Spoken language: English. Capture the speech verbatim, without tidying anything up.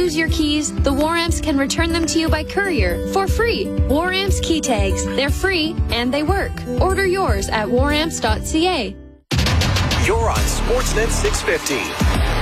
lose your keys, the War Amps can return them to you by courier for free. War Amps key tags. They're free and they work. Order yours at war amps dot c a. You're on Sportsnet six fifty.